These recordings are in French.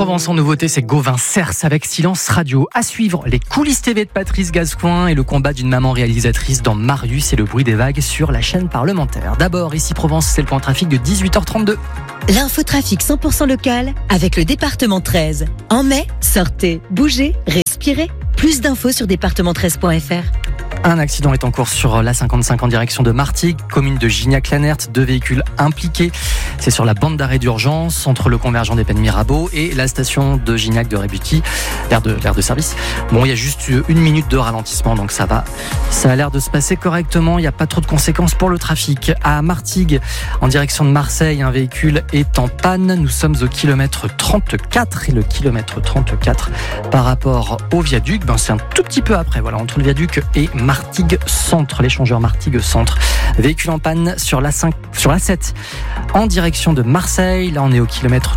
Provence en nouveauté, c'est Gauvin Cers avec Silence Radio. À suivre, les coulisses TV de Patrice Gascoin et le combat d'une maman réalisatrice dans Marius et le bruit des vagues sur la chaîne parlementaire. D'abord, ici Provence, c'est le point trafic de 18h32. L'infotrafic 100% local avec le département 13. En mai, sortez, bougez, respirez. Plus d'infos sur département13.fr. Un accident est en cours sur l'A55 en direction de Martigues, commune de Gignac-Lanert. 2 véhicules impliqués. C'est sur la bande d'arrêt d'urgence entre le convergent des Pennes Mirabeau et la station de Gignac de Rébuty, l'aire de service. Bon, il y a juste 1 minute de ralentissement, donc ça va. Ça a l'air de se passer correctement. Il n'y a pas trop de conséquences pour le trafic. À Martigues, en direction de Marseille, un véhicule est en panne. Nous sommes au kilomètre 34 et le kilomètre 34 par rapport au viaduc, c'est un tout petit peu après. Voilà, entre le viaduc et Martigues Centre, l'échangeur Martigues Centre. Véhicule en panne sur l'A7 en direction de Marseille. Là, on est au kilomètre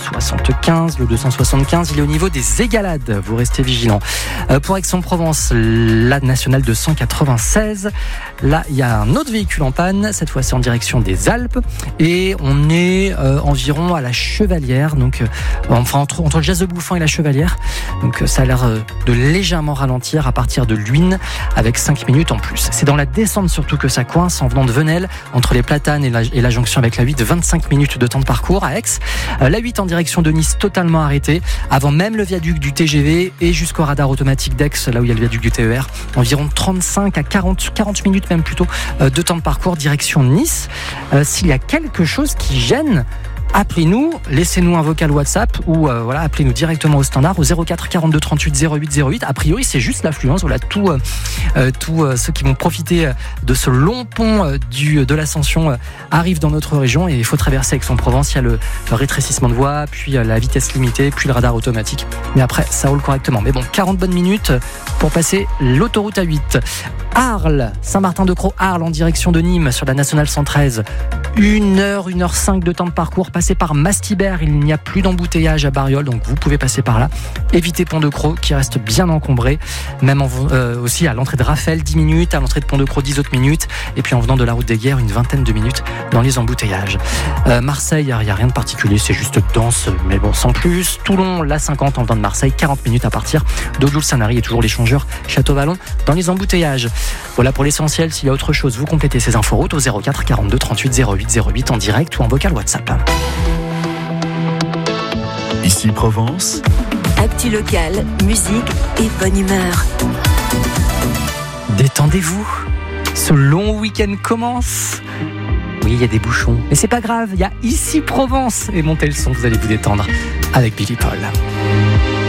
275. Le 275, il est au niveau des Égalades. Vous restez vigilants. Pour Aix-en-Provence, la nationale 296. Là, il y a un autre véhicule en panne. Cette fois, c'est en direction des Alpes. Et on est environ à la Chevalière. Donc, entre le Jazz de Bouffant et la Chevalière. Donc, ça a l'air de légèrement ralentir à partir de Luynes avec 5 minutes en plus. C'est dans la descente surtout que ça coince en venant de Venelle entre les Platanes et la jonction avec la 8, 25 minutes de temps de parcours à Aix. La 8 en direction de Nice totalement arrêtée avant même le viaduc du TGV et jusqu'au radar automatique d'Aix, là où il y a le viaduc du TER. Environ 35 à 40 minutes même plutôt de temps de parcours direction Nice. S'il y a quelque chose qui gêne, appelez-nous, laissez-nous un vocal WhatsApp ou appelez-nous directement au standard au 04 42 38 08 08. A priori, c'est juste l'affluence. Voilà, tous ceux qui vont profiter de ce long pont de l'Ascension arrivent dans notre région et il faut traverser Aix-en-Provence. Il y a le rétrécissement de voie, puis la vitesse limitée, puis le radar automatique. Mais après, ça roule correctement. Mais bon, 40 bonnes minutes pour passer l'autoroute A8. Arles, Saint-Martin-de-Crau, Arles en direction de Nîmes sur la nationale 113. 1h05 de temps de parcours. Passez par Mastibert, il n'y a plus d'embouteillage à Bariol, donc vous pouvez passer par là. Évitez Pont-de-Crau qui reste bien encombré. Même aussi à l'entrée de Raphaël 10 minutes, à l'entrée de Pont-de-Crau 10 autres minutes. Et puis en venant de la route des Guerres, une vingtaine de minutes dans les embouteillages. Marseille, il n'y a rien de particulier, c'est juste dense, mais bon, sans plus. Toulon, la 50 en venant de Marseille, 40 minutes à partir d'Oglou-Sanary et toujours l'échangeur Château-Vallon dans les embouteillages. Voilà pour l'essentiel. S'il y a autre chose, vous complétez ces inforoutes au 04 42 38 08 08 en direct ou en vocal WhatsApp. Ici Provence. Actu local, musique et bonne humeur. Détendez-vous. Ce long week-end commence. Oui, il y a des bouchons, mais c'est pas grave. Il y a Ici Provence et montez le son, vous allez vous détendre avec Billy Paul.